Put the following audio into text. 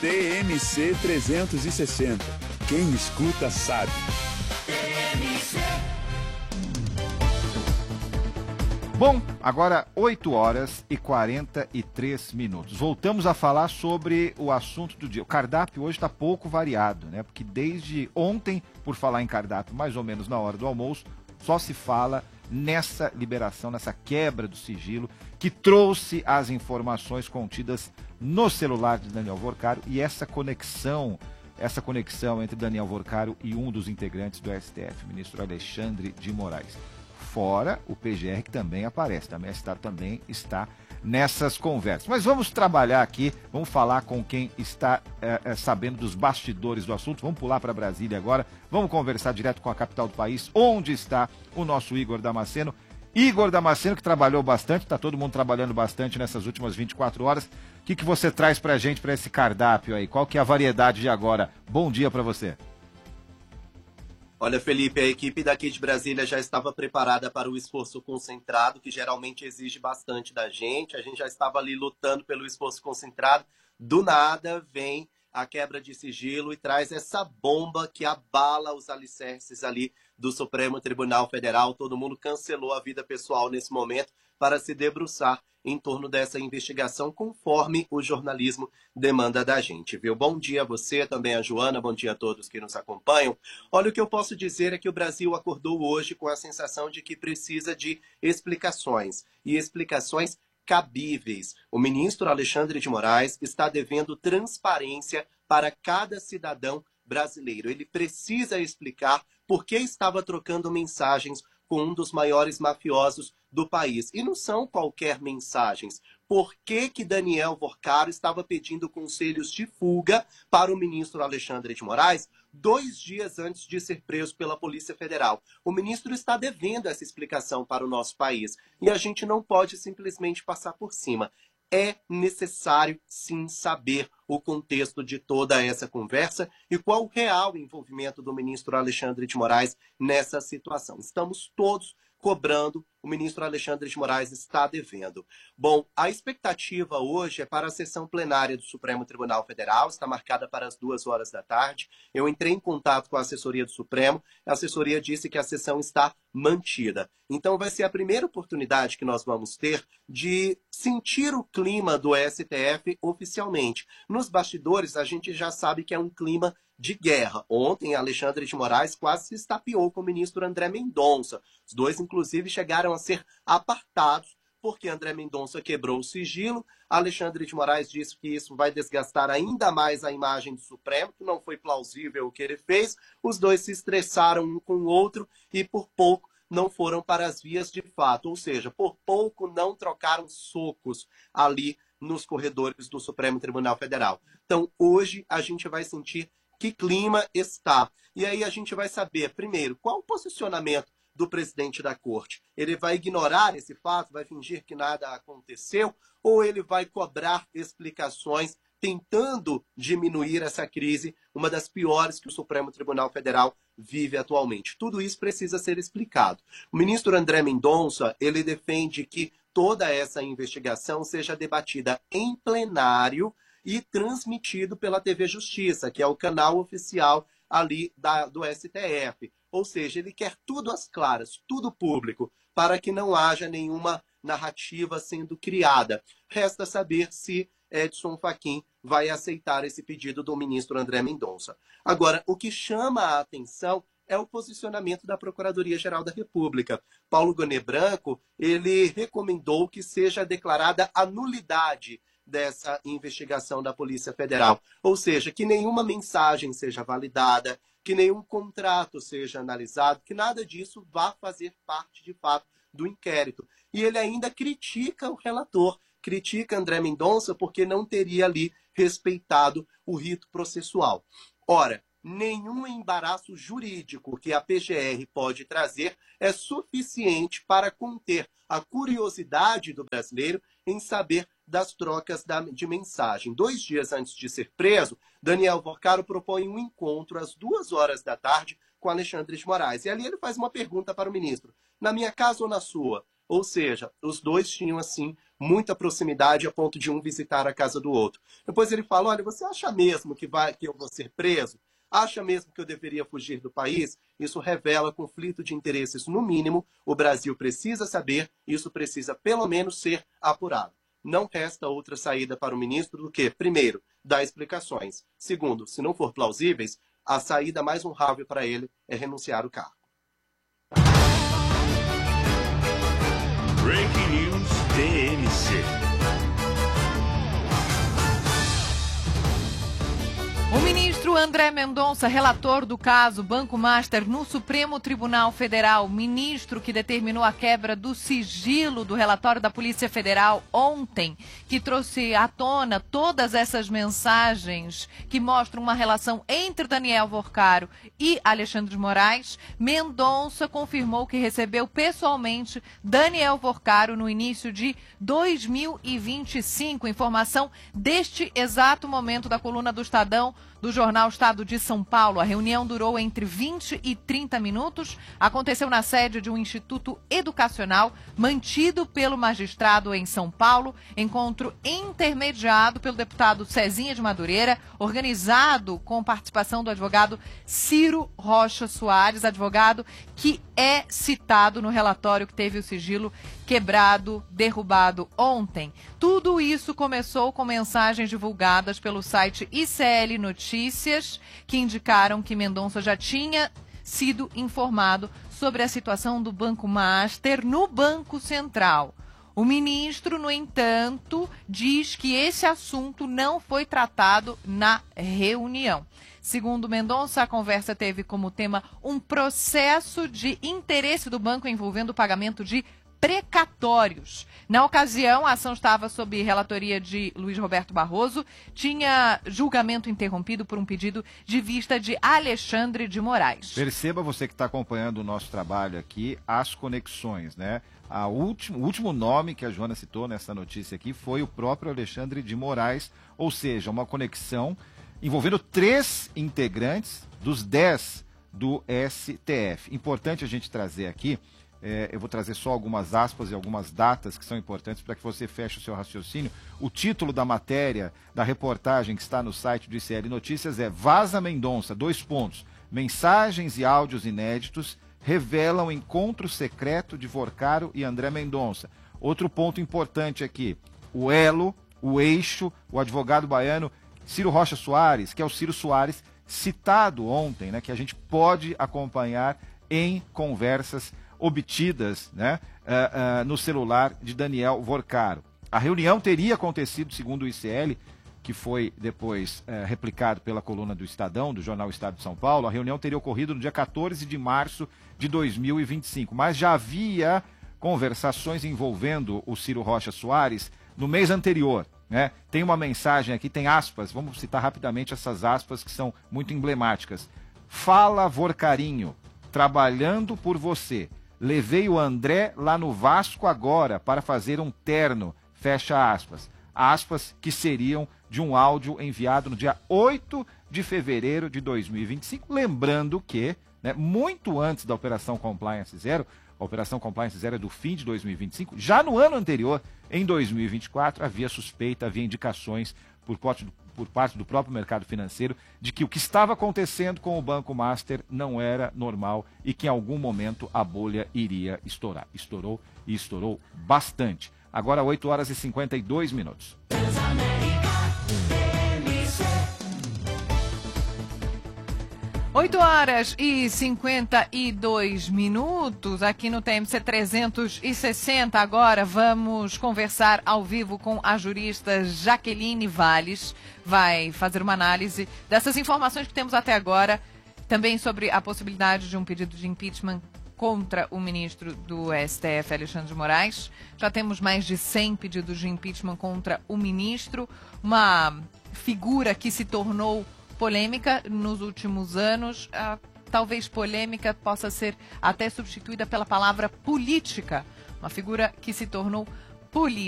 TMC 360. Quem escuta sabe. Bom, agora 8 horas e 43 minutos. Voltamos a falar sobre o assunto do dia. O cardápio hoje está pouco variado, né? Porque desde ontem, por falar em cardápio, mais ou menos na hora do almoço, só se fala nessa liberação, nessa quebra do sigilo, que trouxe as informações contidas no celular de Daniel Vorcaro e essa conexão entre Daniel Vorcaro e um dos integrantes do STF, o ministro Alexandre de Moraes. Fora o PGR, que também aparece, também está nessas conversas. Mas vamos trabalhar aqui, vamos falar com quem está sabendo dos bastidores do assunto. Vamos pular para Brasília agora, vamos conversar direto com a capital do país, onde está o nosso Igor Damasceno. Igor Damasceno, que trabalhou bastante, está todo mundo trabalhando bastante nessas últimas 24 horas. O que você traz para a gente, para esse cardápio aí? Qual que é a variedade de agora? Bom dia para você. Olha, Felipe, a equipe daqui de Brasília já estava preparada para o esforço concentrado, que geralmente exige bastante da gente. A gente já estava ali lutando pelo esforço concentrado. Do nada vem a quebra de sigilo e traz essa bomba que abala os alicerces ali do Supremo Tribunal Federal. Todo mundo cancelou a vida pessoal nesse momento para se debruçar em torno dessa investigação, conforme o jornalismo demanda da gente, viu? Bom dia a você, também a Joana, bom dia a todos que nos acompanham. Olha, o que eu posso dizer é que o Brasil acordou hoje com a sensação de que precisa de explicações, e explicações cabíveis. O ministro Alexandre de Moraes está devendo transparência para cada cidadão brasileiro. Ele precisa explicar por que estava trocando mensagens com um dos maiores mafiosos do país. E não são qualquer mensagens. Por que Daniel Vorcaro estava pedindo conselhos de fuga para o ministro Alexandre de Moraes 2 dias antes de ser preso pela Polícia Federal? O ministro está devendo essa explicação para o nosso país. E a gente não pode simplesmente passar por cima. É necessário, sim, saber o contexto de toda essa conversa e qual o real envolvimento do ministro Alexandre de Moraes nessa situação. Estamos todos cobrando, o ministro Alexandre de Moraes está devendo. Bom, a expectativa hoje é para a sessão plenária do Supremo Tribunal Federal, está marcada para as 2 horas da tarde. Eu entrei em contato com a assessoria do Supremo, a assessoria disse que a sessão está mantida. Então vai ser a primeira oportunidade que nós vamos ter de sentir o clima do STF oficialmente. Nos bastidores, a gente já sabe que é um clima de guerra. Ontem, Alexandre de Moraes quase se estapeou com o ministro André Mendonça. Os dois, inclusive, chegaram a ser apartados porque André Mendonça quebrou o sigilo. Alexandre de Moraes disse que isso vai desgastar ainda mais a imagem do Supremo, que não foi plausível o que ele fez. Os dois se estressaram um com o outro e, por pouco, não foram para as vias de fato. Ou seja, por pouco não trocaram socos ali nos corredores do Supremo Tribunal Federal. Então, hoje, a gente vai sentir que clima está. E aí a gente vai saber, primeiro, qual o posicionamento do presidente da corte. Ele vai ignorar esse fato, vai fingir que nada aconteceu, ou ele vai cobrar explicações tentando diminuir essa crise, uma das piores que o Supremo Tribunal Federal vive atualmente. Tudo isso precisa ser explicado. O ministro André Mendonça, ele defende que toda essa investigação seja debatida em plenário e transmitido pela TV Justiça, que é o canal oficial ali do STF. Ou seja, ele quer tudo às claras, tudo público, para que não haja nenhuma narrativa sendo criada. Resta saber se Edson Fachin vai aceitar esse pedido do ministro André Mendonça. Agora, o que chama a atenção é o posicionamento da Procuradoria-Geral da República. Paulo Gonet Branco, ele recomendou que seja declarada a nulidade dessa investigação da Polícia Federal. Ou seja, que nenhuma mensagem seja validada, que nenhum contrato seja analisado, que nada disso vá fazer parte, de fato, do inquérito. E ele ainda critica o relator, critica André Mendonça porque não teria ali respeitado o rito processual. Ora, nenhum embaraço jurídico que a PGR pode trazer é suficiente para conter a curiosidade do brasileiro em saber das trocas de mensagem. 2 dias antes de ser preso, Daniel Vorcaro propõe um encontro às 2 horas da tarde com Alexandre de Moraes. E ali ele faz uma pergunta para o ministro: na minha casa ou na sua? Ou seja, os dois tinham, assim, muita proximidade a ponto de um visitar a casa do outro. Depois ele fala, olha, você acha mesmo que eu vou ser preso? Acha mesmo que eu deveria fugir do país? Isso revela conflito de interesses, no mínimo. O Brasil precisa saber, isso precisa pelo menos ser apurado. Não resta outra saída para o ministro do que, primeiro, dar explicações. Segundo, se não for plausíveis, a saída mais honrável para ele é renunciar ao cargo. Breaking News TMC. O ministro André Mendonça, relator do caso Banco Master no Supremo Tribunal Federal, ministro que determinou a quebra do sigilo do relatório da Polícia Federal ontem, que trouxe à tona todas essas mensagens que mostram uma relação entre Daniel Vorcaro e Alexandre de Moraes, Mendonça confirmou que recebeu pessoalmente Daniel Vorcaro no início de 2025. Informação deste exato momento da coluna do Estadão, do jornal Estado de São Paulo. A reunião durou entre 20 e 30 minutos. Aconteceu na sede de um instituto educacional mantido pelo magistrado em São Paulo. Encontro intermediado pelo deputado Cezinha de Madureira, organizado com participação do advogado Ciro Rocha Soares, advogado que é citado no relatório que teve o sigilo quebrado, derrubado ontem. Tudo isso começou com mensagens divulgadas pelo site ICL Notícias, que indicaram que Mendonça já tinha sido informado sobre a situação do Banco Master no Banco Central. O ministro, no entanto, diz que esse assunto não foi tratado na reunião. Segundo Mendonça, a conversa teve como tema um processo de interesse do banco envolvendo o pagamento de precatórios. Na ocasião, a ação estava sob relatoria de Luiz Roberto Barroso, tinha julgamento interrompido por um pedido de vista de Alexandre de Moraes. Perceba, você que está acompanhando o nosso trabalho aqui, as conexões, né? O último nome que a Joana citou nessa notícia aqui foi o próprio Alexandre de Moraes, ou seja, uma conexão envolvendo 3 integrantes dos 10 do STF. Importante a gente trazer aqui, eu vou trazer só algumas aspas e algumas datas que são importantes para que você feche o seu raciocínio. O título da matéria, da reportagem que está no site do ICL Notícias é Vaza Mendonça, : mensagens e áudios inéditos revelam encontro secreto de Vorcaro e André Mendonça. Outro ponto importante aqui, o elo, o eixo, o advogado baiano Ciro Rocha Soares, que é o Ciro Soares citado ontem, né, que a gente pode acompanhar em conversas obtidas, né, no celular de Daniel Vorcaro. A reunião teria acontecido, segundo o ICL, que foi depois replicado pela coluna do Estadão, do jornal Estado de São Paulo, a reunião teria ocorrido no dia 14 de março de 2025, mas já havia conversações envolvendo o Ciro Rocha Soares no mês anterior. Né? Tem uma mensagem aqui, tem aspas, vamos citar rapidamente essas aspas que são muito emblemáticas. Fala, Vorcarinho, trabalhando por você. Levei o André lá no Vasco agora para fazer um terno, fecha aspas. Aspas que seriam de um áudio enviado no dia 8 de fevereiro de 2025, lembrando que, né, muito antes da Operação Compliance Zero, a Operação Compliance Zero é do fim de 2025, já no ano anterior, em 2024, havia suspeita, havia indicações por parte do próprio mercado financeiro de que o que estava acontecendo com o Banco Master não era normal e que em algum momento a bolha iria estourar. Estourou e estourou bastante. Agora 8 horas e 52 minutos. 8 horas e 52 minutos aqui no TMC 360. Agora vamos conversar ao vivo com a jurista Jaqueline Valles. Vai fazer uma análise dessas informações que temos até agora, também sobre a possibilidade de um pedido de impeachment contra o ministro do STF, Alexandre de Moraes. Já temos mais de 100 pedidos de impeachment contra o ministro, uma figura que se tornou polêmica nos últimos anos. Talvez polêmica possa ser até substituída pela palavra política, uma figura que se tornou política.